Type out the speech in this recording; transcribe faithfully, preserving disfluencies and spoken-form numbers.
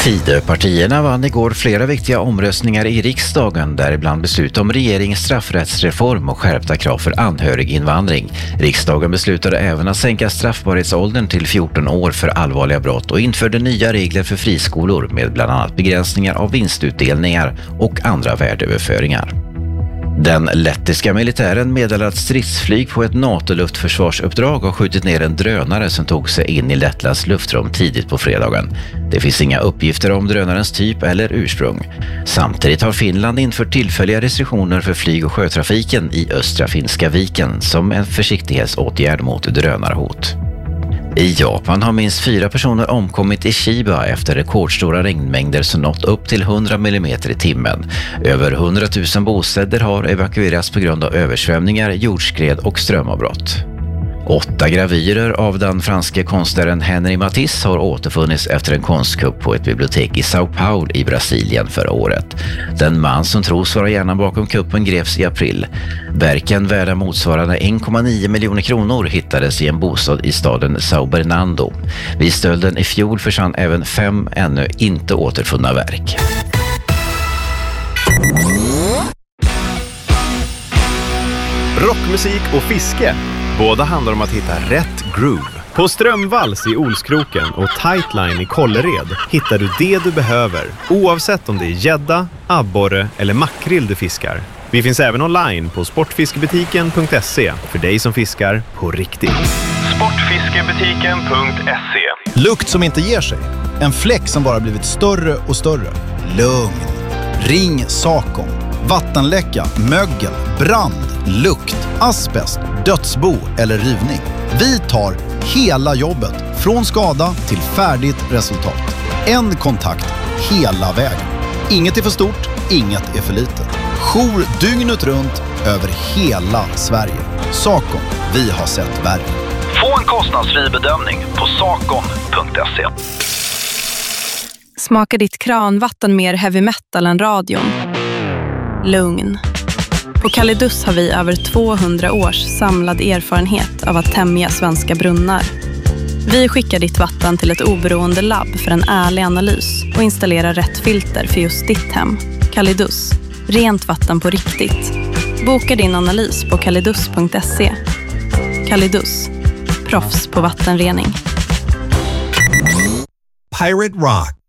Tidöpartierna vann igår flera viktiga omröstningar i riksdagen, däribland beslut om regeringens straffrättsreform och skärpta krav för anhöriginvandring. Riksdagen beslutade även att sänka straffbarhetsåldern till fjorton år för allvarliga brott och införde nya regler för friskolor med bland annat begränsningar av vinstutdelningar och andra värdeöverföringar. Den lettiska militären meddelar att stridsflyg på ett NATO-luftförsvarsuppdrag har skjutit ner en drönare som tog sig in i Lettlands luftrum tidigt på fredagen. Det finns inga uppgifter om drönarens typ eller ursprung. Samtidigt har Finland infört tillfälliga restriktioner för flyg- och sjötrafiken i östra Finska viken som en försiktighetsåtgärd mot drönarhot. I Japan har minst fyra personer omkommit i Chiba efter rekordstora regnmängder som nått upp till hundra millimeter i timmen. Över hundratusen bostäder har evakuerats på grund av översvämningar, jordskred och strömavbrott. Åtta gravyrer av den franske konstnären Henri Matisse har återfunnits efter en konstkupp på ett bibliotek i São Paulo i Brasilien förra året. Den man som tros vara hjärnan bakom kuppen greps i april. Verken värda motsvarande en komma nio miljoner kronor hittades i en bostad i staden São Bernardo. Vid stölden i fjol försvann även fem ännu inte återfunna verk. Rockmusik och fiske. Båda handlar om att hitta rätt groove. På Strömvalls i Olskroken och Tightline i Kållered hittar du det du behöver, oavsett om det är gädda, abborre eller makrill du fiskar. Vi finns även online på sportfiskebutiken punkt se för dig som fiskar på riktigt. sportfiskebutiken punkt se. Lukt som inte ger sig. En fläck som bara blivit större och större. Lugn. Ring Sakon. Vattenläcka, mögel, brand, lukt, asbest, dödsbo eller rivning. Vi tar hela jobbet från skada till färdigt resultat. En kontakt hela vägen. Inget är för stort, inget är för litet. Jour dygnet runt över hela Sverige. Sakon, vi har sett värre. Få en kostnadsfri bedömning på sakon punkt se. Smakar ditt kranvatten mer heavy metal än radion? Lugn. På Kalidus har vi över tvåhundra års samlad erfarenhet av att tämja svenska brunnar. Vi skickar ditt vatten till ett oberoende labb för en ärlig analys och installerar rätt filter för just ditt hem. Kalidus. Rent vatten på riktigt. Boka din analys på kalidus punkt se. Kalidus. Proffs på vattenrening. Pirate Rock